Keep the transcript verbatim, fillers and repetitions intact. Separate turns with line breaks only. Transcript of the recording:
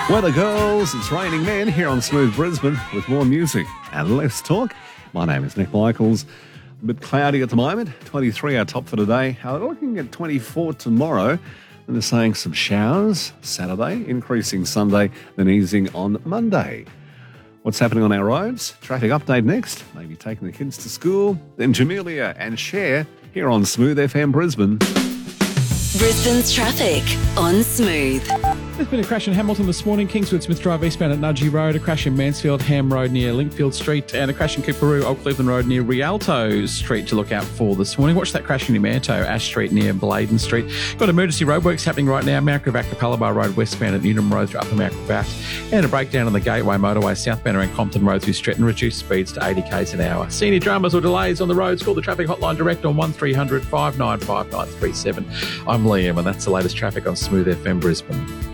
Weather girls, it's raining men here on Smooth Brisbane with more music and less talk. My name is Nick Michaels. A bit cloudy at the moment, twenty-three our top for today. Uh, looking at twenty-four tomorrow, and they're saying some showers Saturday, increasing Sunday, then easing on Monday. What's happening on our roads? Traffic update next. Maybe taking the kids to school. Then Jamelia and Cher here on Smooth F M Brisbane.
Brisbane's traffic on Smooth.
There's been a crash in Hamilton this morning, Kingswood Smith Drive eastbound at Nudgee Road, a crash in Mansfield Ham Road near Linkfield Street, and a crash in Cooperoo, Old Cleveland Road near Rialto Street to look out for this morning. Watch that crash in Numanto, Ash Street near Bladen Street. Got emergency roadworks happening right now, Mount Gravatt, Capalaba Road westbound at Newnham Road through Upper Mount Gravatt, and a breakdown on the Gateway Motorway southbound around Compton Road through Stretton, reduced speeds to eighty k's an hour. See any dramas or delays on the roads, call the traffic hotline direct on one three hundred five nine five nine three seven. I'm Liam, and that's the latest traffic on Smooth F M Brisbane.